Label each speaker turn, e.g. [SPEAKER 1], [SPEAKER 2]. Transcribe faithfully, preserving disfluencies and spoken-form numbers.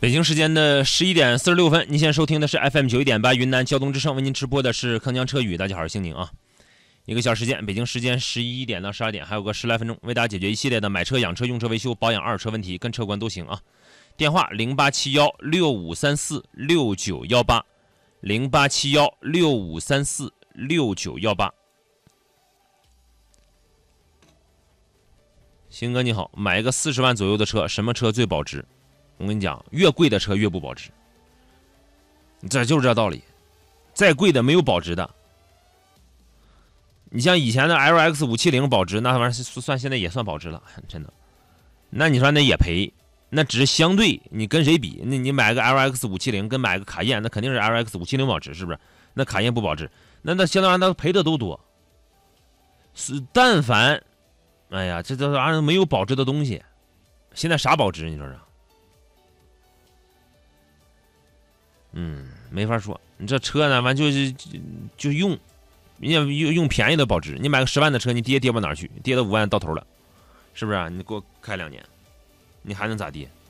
[SPEAKER 1] 北京时间的十一点四十六分，您现在收听的是 F M 九一点八云南交通之声，为您直播的是铿锵车语。大家好，我是星宁啊。一个小时时间，北京时间十一点到十二点，还有个十来分钟，为大家解决一系列的买车、养车、用车、维修、保养二手车问题，跟车关都行啊。电话零八七幺六五三四六九幺八，零八七幺六五三四六九幺八。星哥你好，买一个四十万左右的车，什么车最保值？我跟你讲，越贵的车越不保值，这就是这道理。再贵的没有保值的。你像以前的 L X 五七零保值，那玩意儿算现在也算保值了，真的。那你说那也赔，那只是相对，你跟谁比？那你买个 L X 五七零跟买个卡宴，那肯定是 L X 五七零保值，是不是？那卡宴不保值，那那相当于他赔的都多。是，但凡，哎呀，这这玩意儿没有保值的东西，现在啥保值？你说说？嗯，没法说。你这车呢，完就是就用，人家用用便宜的保值。你买个十万的车，你跌跌不哪儿去？跌到五万到头了，是不是啊？你给我开两年，你还能咋跌？